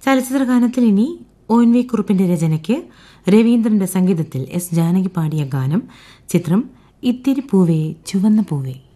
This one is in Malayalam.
ചലച്ചിത്ര ഗാനത്തിൽ ഇനി ONV കുറുപ്പിന്റെ രചനയ്ക്ക് രവീന്ദ്രന്റെ സംഗീതത്തിൽ S ജാനകി പാടിയ ഗാനം. ചിത്രം ഇത്തിരി പൂവേ ചുവന്ന പൂവേ.